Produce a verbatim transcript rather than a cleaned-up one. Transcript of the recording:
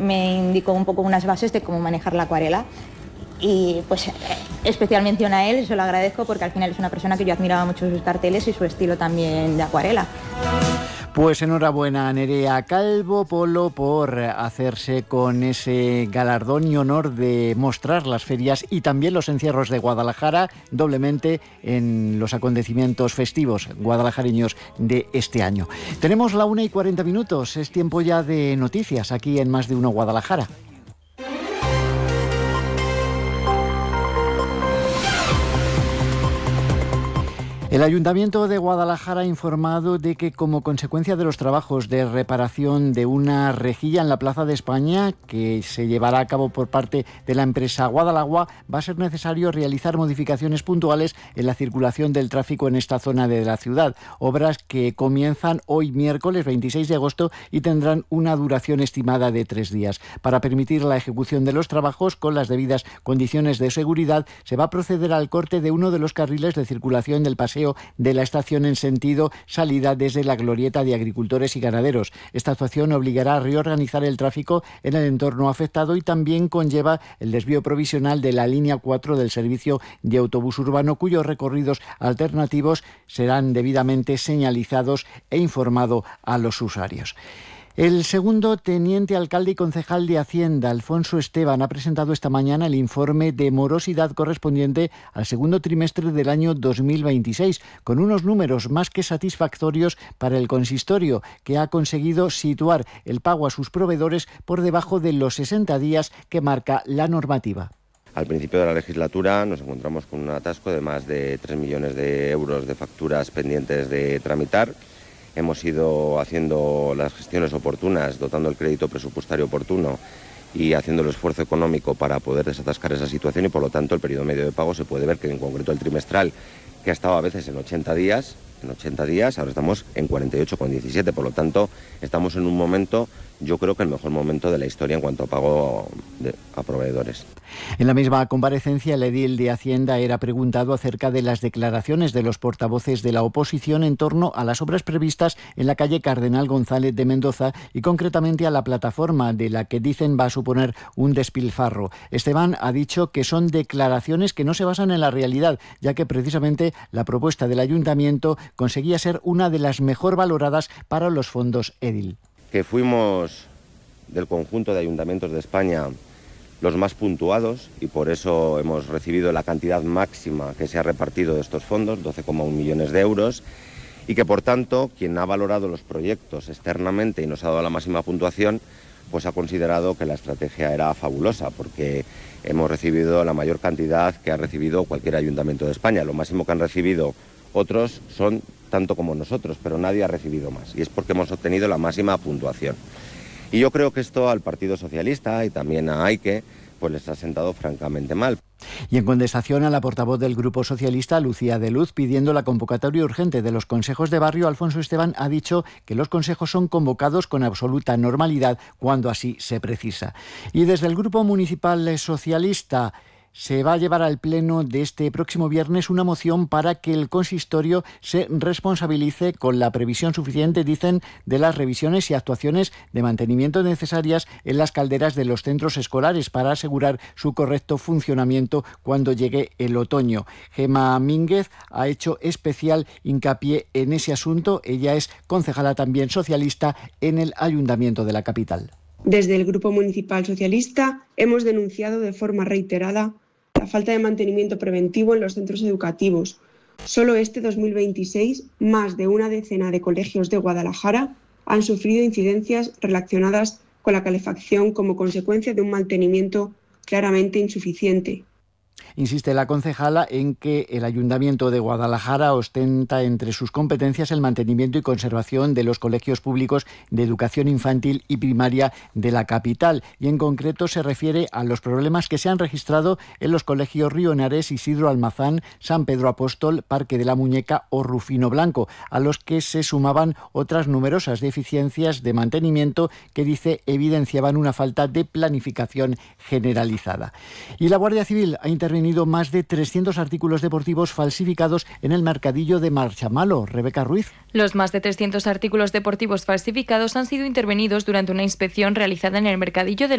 me indicó un poco unas bases de cómo manejar la acuarela. Y pues especial mención a él, se lo agradezco porque al final es una persona que yo admiraba mucho sus carteles y su estilo también de acuarela. Pues enhorabuena a Nerea Calvo Polo por hacerse con ese galardón y honor de mostrar las ferias y también los encierros de Guadalajara doblemente en los acontecimientos festivos guadalajareños de este año. Tenemos la una y cuarenta minutos, es tiempo ya de noticias aquí en Más de Uno Guadalajara. El Ayuntamiento de Guadalajara ha informado de que como consecuencia de los trabajos de reparación de una rejilla en la Plaza de España que se llevará a cabo por parte de la empresa Guadalagua, va a ser necesario realizar modificaciones puntuales en la circulación del tráfico en esta zona de la ciudad. Obras que comienzan hoy miércoles veintiséis de agosto y tendrán una duración estimada de tres días. Para permitir la ejecución de los trabajos con las debidas condiciones de seguridad, se va a proceder al corte de uno de los carriles de circulación del paseo de la estación en sentido salida desde la glorieta de agricultores y ganaderos. Esta actuación obligará a reorganizar el tráfico en el entorno afectado y también conlleva el desvío provisional de la línea cuatro del servicio de autobús urbano, cuyos recorridos alternativos serán debidamente señalizados e informado a los usuarios. El segundo teniente alcalde y concejal de Hacienda, Alfonso Esteban, ha presentado esta mañana el informe de morosidad correspondiente al segundo trimestre del año dos mil veintiséis, con unos números más que satisfactorios para el consistorio, que ha conseguido situar el pago a sus proveedores por debajo de los sesenta días que marca la normativa. Al principio de la legislatura nos encontramos con un atasco de más de tres millones de euros de facturas pendientes de tramitar. Hemos ido haciendo las gestiones oportunas, dotando el crédito presupuestario oportuno y haciendo el esfuerzo económico para poder desatascar esa situación y por lo tanto el periodo medio de pago se puede ver que en concreto el trimestral, que ha estado a veces en ochenta días, en ochenta días, ahora estamos en cuarenta y ocho coma diecisiete, por lo tanto estamos en un momento, yo creo que el mejor momento de la historia en cuanto a pago de, a proveedores. En la misma comparecencia, el edil de Hacienda era preguntado acerca de las declaraciones de los portavoces de la oposición en torno a las obras previstas en la calle Cardenal González de Mendoza y concretamente a la plataforma de la que dicen va a suponer un despilfarro. Esteban ha dicho que son declaraciones que no se basan en la realidad, ya que precisamente la propuesta del ayuntamiento conseguía ser una de las mejor valoradas para los fondos edil. Que fuimos del conjunto de ayuntamientos de España los más puntuados y por eso hemos recibido la cantidad máxima que se ha repartido de estos fondos, doce coma uno millones de euros, y que por tanto quien ha valorado los proyectos externamente y nos ha dado la máxima puntuación, pues ha considerado que la estrategia era fabulosa porque hemos recibido la mayor cantidad que ha recibido cualquier ayuntamiento de España. Lo máximo que han recibido otros son tanto como nosotros, pero nadie ha recibido más y es porque hemos obtenido la máxima puntuación. Y yo creo que esto al Partido Socialista y también a Aike pues les ha sentado francamente mal. Y en contestación a la portavoz del Grupo Socialista, Lucía de Luz, pidiendo la convocatoria urgente de los consejos de barrio, Alfonso Esteban ha dicho que los consejos son convocados con absoluta normalidad cuando así se precisa. Y desde el Grupo Municipal Socialista se va a llevar al pleno de este próximo viernes una moción para que el consistorio se responsabilice con la previsión suficiente, dicen, de las revisiones y actuaciones de mantenimiento necesarias en las calderas de los centros escolares para asegurar su correcto funcionamiento cuando llegue el otoño. Gema Mínguez ha hecho especial hincapié en ese asunto. Ella es concejala también socialista en el Ayuntamiento de la capital. Desde el Grupo Municipal Socialista hemos denunciado de forma reiterada la falta de mantenimiento preventivo en los centros educativos. Solo este dos mil veintiséis, más de una decena de colegios de Guadalajara han sufrido incidencias relacionadas con la calefacción como consecuencia de un mantenimiento claramente insuficiente. Insiste la concejala en que el Ayuntamiento de Guadalajara ostenta entre sus competencias el mantenimiento y conservación de los colegios públicos de educación infantil y primaria de la capital y en concreto se refiere a los problemas que se han registrado en los colegios Río Henares, Isidro Almazán, San Pedro Apóstol, Parque de la Muñeca o Rufino Blanco, a los que se sumaban otras numerosas deficiencias de mantenimiento que dice evidenciaban una falta de planificación generalizada. Y la Guardia Civil ha intervenido más de trescientos artículos deportivos falsificados en el mercadillo de Marchamalo. Rebeca Ruiz. Los más de trescientos artículos deportivos falsificados han sido intervenidos durante una inspección realizada en el mercadillo de